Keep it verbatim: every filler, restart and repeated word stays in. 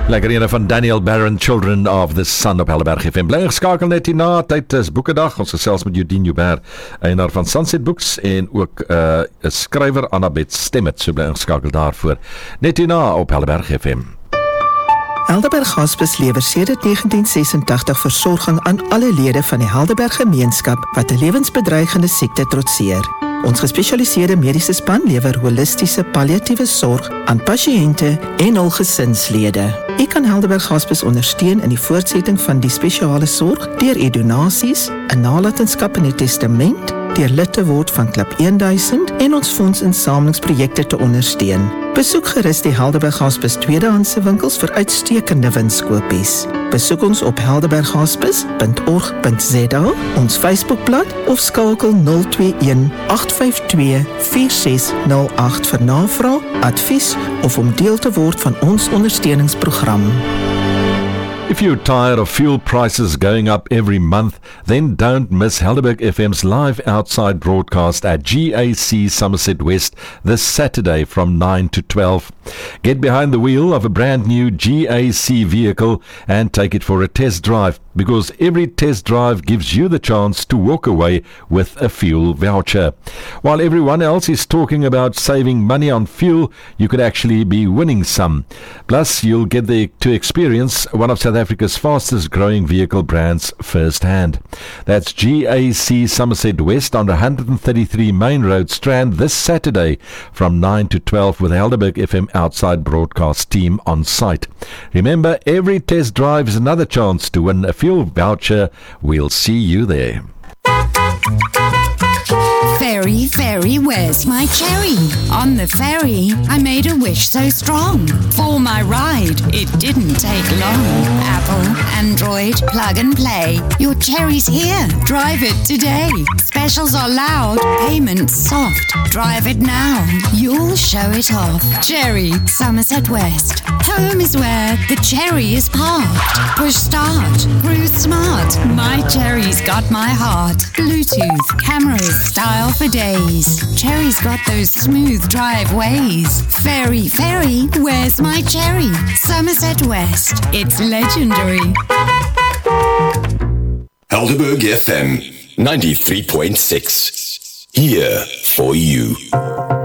Lekker ene van Daniel Barron, Children of the Sun op Helderberg F M. Bly geskakel net hierna, tyd is Boekedag. Ons gesels met Eugene Joubert, eienaar van Sunset Books en ook 'n uh, skrywer Annabeth Stemmet. So bly geskakel daarvoor. Net hierna op Helderberg F M. Helderberg Hospice lewer sedert negentien sesentagtig versorging aan alle lede van die Helderberg gemeenskap wat 'n lewensbedreigende siekte trotseer. Ons gespesialiseerde mediese span lewer holistiese palliatiewe sorg aan pasiënte en hul gesinslede. U kan Helderberg Hospice ondersteun in die voortsetting van die spesiale sorg deur u donasies, 'n nalatenskap in die testament, deur lid te word van Klub duisend en ons fondsinsamelingsprojekte te ondersteun. Besoek gerus die Helderberg Hospice tweedehandse winkels vir uitstekende winskoopies. Besoek ons op helderberg hospice punt org punt za, ons Facebookblad of skakel nul twee een agt vyf twee vier ses nul agt vir navraag, advies of om deel te word van ons ondersteuningsprogram. If you're tired of fuel prices going up every month, then don't miss Helderberg F M's live outside broadcast at G A C Somerset West this Saturday from nine to twelve. Get behind the wheel of a brand new G A C vehicle and take it for a test drive, because every test drive gives you the chance to walk away with a fuel voucher. While everyone else is talking about saving money on fuel, you could actually be winning some. Plus, you'll get the, to experience one of South Africa's fastest growing vehicle brands firsthand. That's G A C Somerset West on one thirty-three Main Road, Strand, this Saturday from nine to twelve with the Helderberg F M outside broadcast team on site. Remember, every test drive is another chance to win a fuel voucher. We'll see you there. Ferry, ferry, where's my cherry? On the ferry, I made a wish so strong. For my ride, it didn't take long. Apple, Android, plug and play. Your cherry's here, drive it today. Specials are loud, payments soft. Drive it now, you'll show it off. Cherry, Somerset West. Home is where the cherry is parked. Push start, cruise smart. My cherry's got my heart. Bluetooth, cameras, style for days. Cherry's got those smooth driveways. Ferry, ferry, where's my cherry? Somerset West, it's legendary. Helderberg F M ninety-three point six. Here for you.